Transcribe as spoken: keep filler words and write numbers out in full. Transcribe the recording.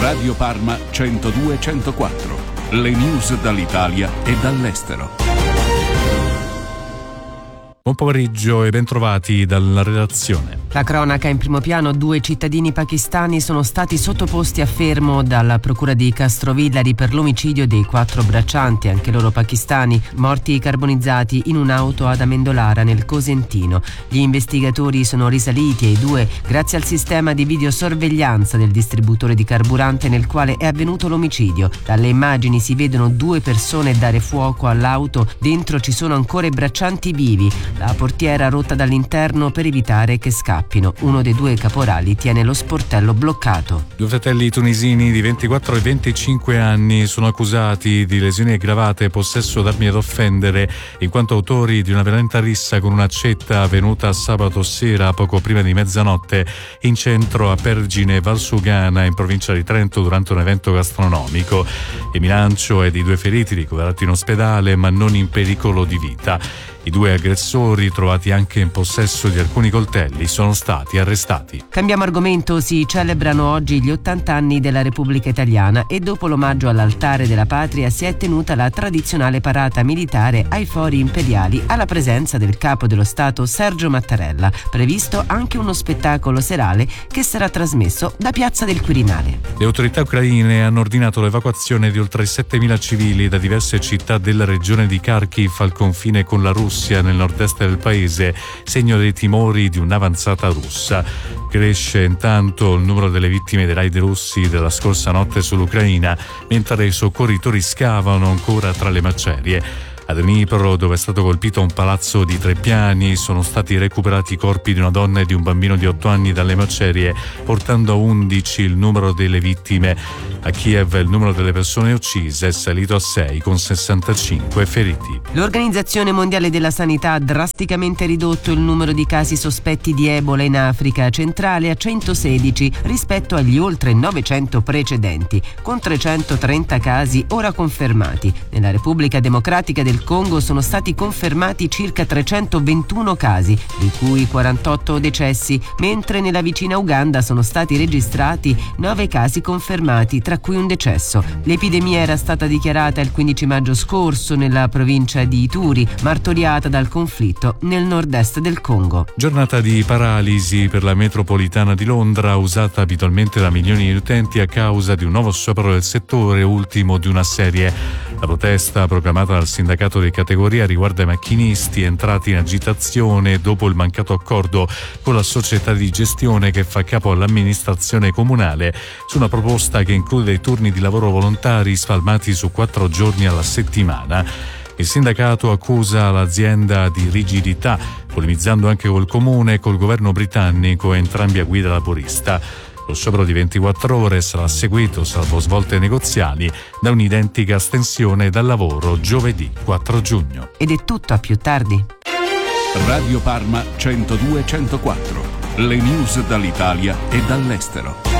Radio Parma centodue centoquattro. Le news dall'Italia e dall'estero. Buon pomeriggio e bentrovati dalla redazione. La cronaca in primo piano: due cittadini pakistani sono stati sottoposti a fermo dalla procura di Castrovillari per l'omicidio dei quattro braccianti, anche loro pakistani, morti carbonizzati in un'auto ad Amendolara nel Cosentino. Gli investigatori sono risaliti ai due grazie al sistema di videosorveglianza del distributore di carburante nel quale è avvenuto l'omicidio. Dalle immagini si vedono due persone dare fuoco all'auto, dentro ci sono ancora i braccianti vivi. La portiera rotta dall'interno per evitare che scappino. Uno dei due caporali tiene lo sportello bloccato. Due fratelli tunisini di ventiquattro e venticinque anni sono accusati di lesioni aggravate e possesso d'armi ad offendere, in quanto autori di una violenta rissa con un'accetta avvenuta sabato sera poco prima di mezzanotte in centro a Pergine Valsugana, in provincia di Trento, durante un evento gastronomico. Il bilancio è di due feriti ricoverati in ospedale ma non in pericolo di vita. I due aggressori, trovati anche in possesso di alcuni coltelli, sono stati arrestati. Cambiamo argomento. Si celebrano oggi gli ottanta anni della Repubblica Italiana e dopo l'omaggio all'altare della patria si è tenuta la tradizionale parata militare ai Fori Imperiali alla presenza del capo dello Stato Sergio Mattarella. Previsto anche uno spettacolo serale che sarà trasmesso da Piazza del Quirinale. Le autorità ucraine hanno ordinato l'evacuazione di oltre settemila civili da diverse città della regione di Kharkiv al confine con la Russia, nel nord-est del paese, segno dei timori di un'avanzata russa. Cresce intanto il numero delle vittime dei raid russi della scorsa notte sull'Ucraina, mentre i soccorritori scavano ancora tra le macerie. A Dnipro, dove è stato colpito un palazzo di tre piani, sono stati recuperati i corpi di una donna e di un bambino di otto anni dalle macerie, portando a undici il numero delle vittime. A Kiev il numero delle persone uccise è salito a sei, con sessantacinque feriti. L'Organizzazione Mondiale della Sanità ha drasticamente ridotto il numero di casi sospetti di Ebola in Africa centrale a centosedici rispetto agli oltre novecento precedenti, con trecentotrenta casi ora confermati. Nella Repubblica Democratica del Congo sono stati confermati circa trecentoventuno casi, di cui quarantotto decessi, mentre nella vicina Uganda sono stati registrati nove casi confermati, tra cui un decesso. L'epidemia era stata dichiarata il quindici maggio scorso nella provincia di Ituri, martoriata dal conflitto nel nord-est del Congo. Giornata di paralisi per la metropolitana di Londra, usata abitualmente da milioni di utenti a causa di un nuovo sciopero del settore, ultimo di una serie. La protesta proclamata dal sindacato di categoria riguarda i macchinisti entrati in agitazione dopo il mancato accordo con la società di gestione che fa capo all'amministrazione comunale su una proposta che include dei turni di lavoro volontari spalmati su quattro giorni alla settimana. Il sindacato accusa l'azienda di rigidità, polemizzando anche col comune e col governo britannico, entrambi a guida laburista. Lo sciopero di ventiquattro ore sarà seguito, salvo svolte negoziali, da un'identica astensione dal lavoro giovedì quattro giugno. Ed è tutto, a più tardi. Radio Parma centodue centoquattro. Le news dall'Italia e dall'estero.